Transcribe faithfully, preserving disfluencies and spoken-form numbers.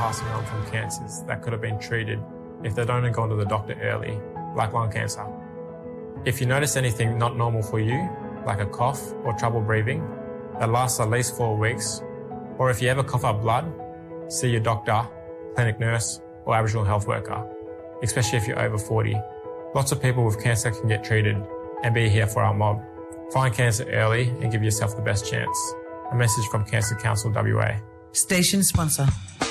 passing on from cancers that could have been treated if they'd only gone to the doctor early, like lung cancer. If you notice anything not normal for you, like a cough or trouble breathing, that lasts at least four weeks, or if you ever cough up blood, see your doctor, clinic nurse, or Aboriginal health worker, especially if you're over forty. Lots of people with cancer can get treated and be here for our mob. Find cancer early and give yourself the best chance. A message from Cancer Council W A. Station sponsor.